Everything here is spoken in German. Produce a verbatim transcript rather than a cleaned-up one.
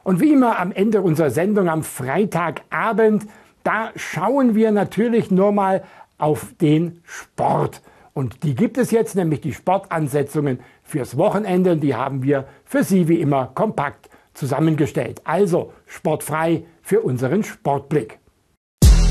Und wie immer am Ende unserer Sendung am Freitagabend, da schauen wir natürlich nur mal auf den Sport. Und die gibt es jetzt, nämlich die Sportansetzungen fürs Wochenende. Und die haben wir für Sie wie immer kompakt zusammengestellt. Also sportfrei für unseren Sportblick.